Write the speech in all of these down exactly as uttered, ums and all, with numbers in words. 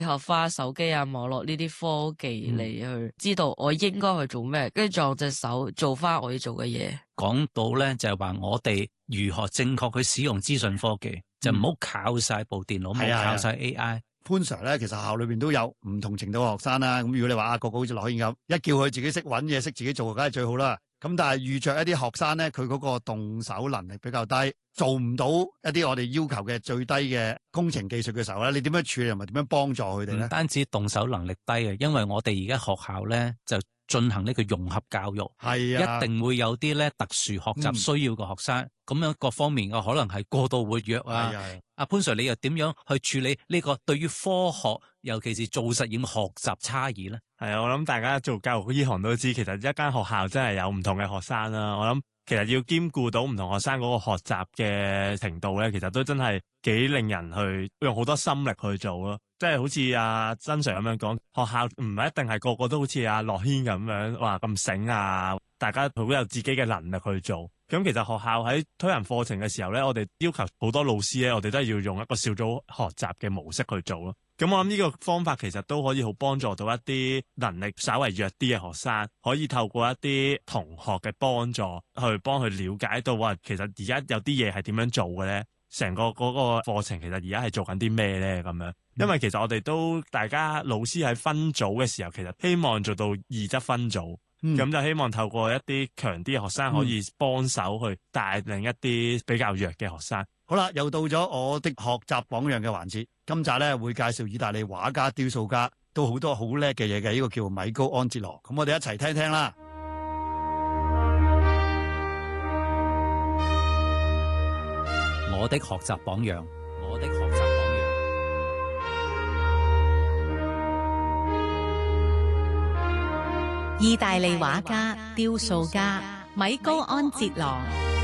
學花手機啊、網絡呢啲科技嚟去知道我應該去做咩，跟住撞隻手做翻我要做嘅嘢。 講到咧就係話我哋如何正確去使用資訊科技，嗯、就唔好靠晒部電腦，唔好靠晒 A I。 潘 Sir 咧，其實學校裏邊都有唔同程度嘅學生啦。咁如果你話啊，個個好似羅軒咁，一叫佢自己識揾嘢、識自己做，梗係最好啦。咁但係遇着一啲學生咧，佢嗰個動手能力比較低，做唔到一啲我哋要求嘅最低嘅工程技術嘅時候咧，你點樣處理同埋點樣幫助佢哋咧？ 唔單止動手能力低嘅，因為我哋而家學校咧就進行呢個融合教育， 係啊， 一定會有啲咧特殊學習需要嘅學生，咁、嗯、樣各方面嘅可能係過度活躍啊。阿潘 Sir， 你又點樣去處理呢個對於科學，尤其是做實驗學習差異咧？ 係啊，我諗大家做教育呢行都知，其實一間學校真係有唔同嘅學生啦。我諗其實要兼顧到唔同學生嗰個學習嘅程度咧，其實都真係幾令人去用好多心力去做咯。即係好似阿曾 Sir 咁樣講，學校唔係一定係個個都好似阿樂軒咁樣話咁醒啊，大家好有自己嘅能力去做。咁其實學校喺推行課程嘅時候咧，我哋要求好多老師咧，我哋都係要用一個小組學習嘅模式去做咯。咁我諗呢個方法其實都可以好幫助到一啲能力稍為弱啲嘅學生，可以透過一啲同學嘅幫助，去幫佢了解到話，其實而家有啲嘢係點樣做嘅咧？成個嗰個課程其實而家係做緊啲咩咧？咁樣，因為其實我哋都大家老師喺分組嘅時候，其實希望做到二則分組，咁、嗯、就希望透過一啲強啲嘅學生可以幫手去帶領一啲比較弱嘅學生。 好啦，又到咗我的學習榜樣嘅環節。今集咧會介紹意大利畫家、雕塑家，都好多好叻嘅嘢嘅。呢個叫米高安哲羅。咁我哋一齊聽聽啦。 我的學習榜樣，我的學習榜樣。 意大利畫家、雕塑家米高安哲羅。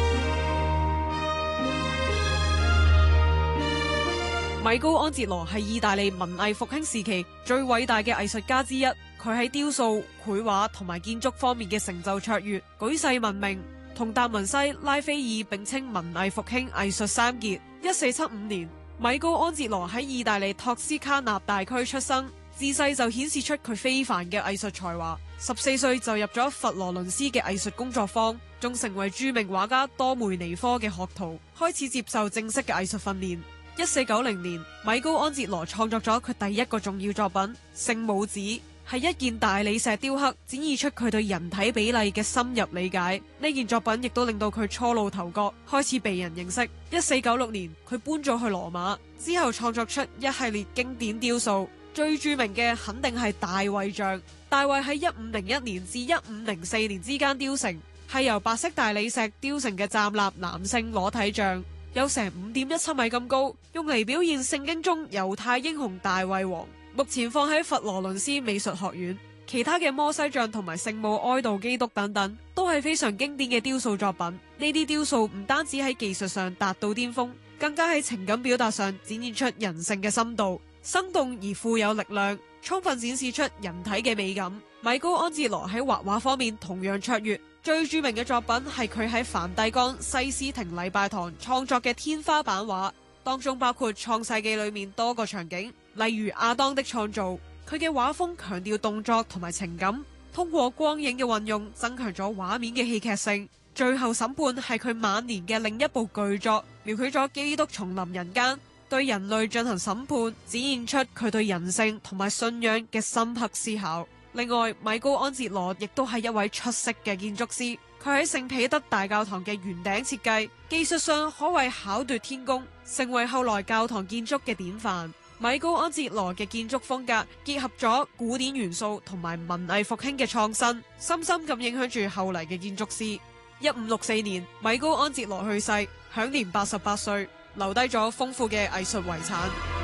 米高安哲羅係意大利文藝復興時期最偉大嘅藝術家之一。佢喺雕塑、繪畫同埋建築方面嘅成就卓越，舉世聞名，同達文西、拉斐爾並稱文藝復興藝術三傑。一四七五年，米高安哲羅喺意大利托斯卡納大區出生，自細就顯示出佢非凡嘅藝術才華。十四歲就入咗佛羅倫斯嘅藝術工作坊，仲成為著名畫家多梅尼科嘅學徒，開始接受正式嘅藝術訓練。一四九零年，米高安哲羅創作咗佢第一個重要作品《聖母子》，係一件大理石雕刻，展現出佢對人體比例嘅深入理解。呢件作品亦都令到佢初露頭角，開始被人認識。一四九六年，佢搬咗去羅馬，之後創作出一系列經典雕塑，最著名嘅肯定係大衛像。大衛喺一五零一年至一五零四年之間雕成，係由白色大理石雕成嘅站立男性裸體像。有成五點一七米咁高，用嚟表現聖經中猶太英雄大衛王。目前放喺佛羅倫斯美術學院。其他嘅摩西像同埋聖母哀悼基督等等，都係非常經典嘅雕塑作品。呢啲雕塑唔單止喺技術上達到巔峰，更加喺情感表達上展現出人性嘅深度，生動而富有力量，充分展示出人體嘅美感。米高安哲羅喺畫畫方面同樣卓越。最著名嘅作品係佢喺梵蒂岡西斯廷禮拜堂創作嘅天花板畫，當中包括創世紀裏面多個場景，例如亞當的創造。佢嘅畫風強調動作同埋情感，通過光影嘅運用增強咗畫面嘅戲劇性。最後審判係佢晚年嘅另一部巨作，描繪咗基督重臨人間，對人類進行審判，展現出佢對人性同埋信仰嘅深刻思考。另外，米高安哲羅亦都係一位出色嘅建築師。佢喺聖彼得大教堂嘅圓頂設計，技術上可謂巧奪天工，成為後來教堂建築嘅典範。米高安哲羅嘅建築風格結合咗古典元素同埋文藝復興嘅創新，深深咁影響住後嚟嘅建築師。一五六四年，米高安哲羅去世，享年八十八歲，留低咗豐富嘅藝術遺產。